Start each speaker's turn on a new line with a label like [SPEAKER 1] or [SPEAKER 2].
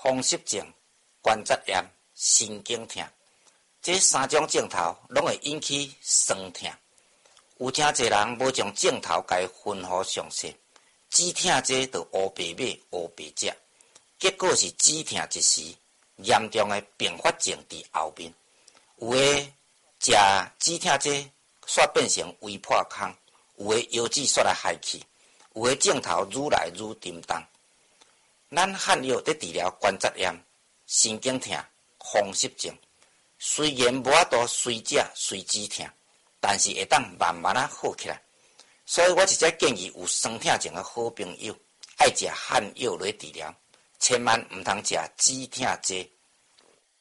[SPEAKER 1] 风湿症、关节炎、神经痛，这三种症头拢会引起酸痛。有诚侪人无将症头该分好详细，止痛剂就乌白买、乌白食，结果是止痛一时，严重的并发症伫后面。有诶食止痛剂煞变成胃破空，有诶腰子煞来害去，有诶症头愈来愈沉重。咱汉药在治疗关节炎、神经痛、风湿症，虽然无法度随食随止痛，但是会当慢慢好起来。所以我直接建议有酸痛症的好朋友，爱食汉药来治疗，千万毋通食止痛剂。